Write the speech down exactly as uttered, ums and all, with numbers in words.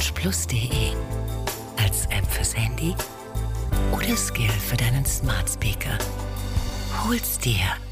plus punkt de. Als App fürs Handy oder Skill für deinen Smart Speaker. Hol's dir.